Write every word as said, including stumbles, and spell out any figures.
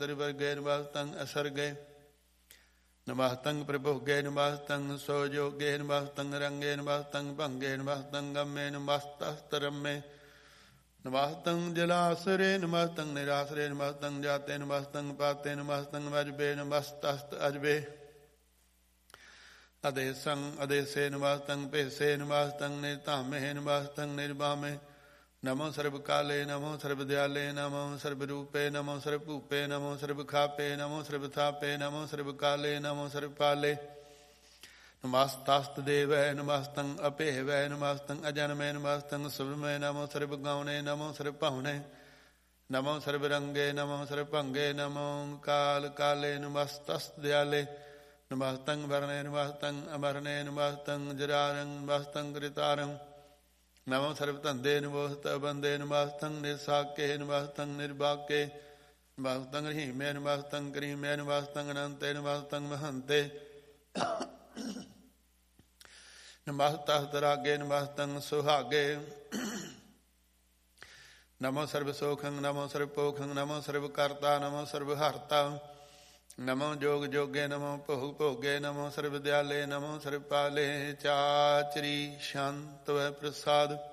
ਵਰਗੇ ਨਿਵਾਸਤੰ ਅਸਰਗੇ ਨਿਵਾਸਤੰ ਪ੍ਰਭੋਗੇ ਨਿਵਾਸਤੰ ਸੋਜੋਗੇ ਨਿਵਾਸਤੰ ਰੰਗੇ ਨਿਵਾਸਤੰ ਭੰਗੇ ਨਿਵਾਸਤੰ ਗੰਮੇ ਨਿਵਾਸਤਸਤਰਮੇ ਨਿਵਾਸਤੰ ਜਲਾਸਰੇ ਨਿਵਾਸਤੰ ਨਿਰਾਸਰੇ ਨਿਵਾਸਤੰ ਜਾਤੇ ਨਿਵਾਸਤੰ ਪਾਤੇ ਨਿਵਾਸਤੰ ਵਜਬੇ ਨਿਵਾਸਤਸਤ ਅਜਬੇ ਅਦੇਸੰ ਅਦੇਸੇ ਨਿਵਾਸਤੰ ਭੇਸੇ ਨਿਵਾਸਤੰ ਨਿਰਧਾਮੇ ਨਿਵਾਸਤੰ ਨਿਰਬਾਮੇ ਨਮੋ ਸਰਬ ਕਾਲੇ ਨਮੋ ਸਰਬ ਦਿਆਲੇ ਨਮੋ ਸਰਬ ਰੂਪੇ ਨਮੋ ਸਰਬ ਭੂਪੇ ਨਮੋ ਸਰਬ ਖਾਪੇ ਨਮੋ ਸਰਬ ਥਾਪੇ ਨਮੋ ਸਰਬ ਕਾਲੇ ਨਮੋ ਸਰਬ ਪਾਲੇ ਨਮਸਤਸਤ ਦੇਵੈ ਨਮਸਤੰ ਅਭੇਵੈ ਨਮਸਤੰ ਅਜਨਮੇ ਨਮਸਤੰ ਸੁਭਮੈ ਨਮੋ ਸਰਬ ਗਾਉਣੇ ਨਮੋ ਸਰਬ ਭਾਉਣੇ ਨਮੋ ਸਰਬ ਰੰਗੇ ਨਮੋ ਸਰਬ ਭੰਗੇ ਨਮੋ ਕਾਲ ਕਾਲੇ ਨਮਸਤਸਤ ਦਿਆਲੇ ਨਮਸਤੰ ਵਰਣੇ ਨਮਸਤੰ ਅਮਰਣੇ ਨਮਸਤੰ ਜਰਾਰੰ ਨਮਸਤੰ ਕ੍ਰਿਤਾਰੰ ਨਮੋ ਸਰਬ ਧੰਦੇ ਨਮੋਸਤ ਬੰਦੇ ਨਮਸਤੰ ਨਿਰਸਾਕੇ ਨਮਸਤੰ ਨਿਰਬਾਕੇ ਨਮਸਤੰ ਰਹੀਮੇ ਨਮਸਤੰ ਕਰੀਮੇ ਨਮਸਤੰ ਅਨੰਤੇ ਨਮਸਤੰ ਮਹੰਤੇ ਨਮਸਤਸਤ ਰਾਗੇ ਨਮਸਤੰ ਸੁਹਾਗੇ ਨਮੋ ਸਰਬ ਸੋਖੰ ਨਮੋ ਸਰਬ ਪੋਖੰ ਨਮੋ ਸਰਬ ਕਰਤਾ ਨਮੋ ਸਰਬ ਹਰਤਾ ਨਮੋ ਜੋਗ ਜੋਗੇ ਨਮੋ ਭੋਗ ਭੋਗੇ ਨਮੋ ਸਰਬ ਦਿਆਲੇ ਨਮੋ ਸਰਬ ਪਾਲੇ ਚਾਚਰੀ ਸ਼ਾਂਤ ਵੈ ਪ੍ਰਸਾਦ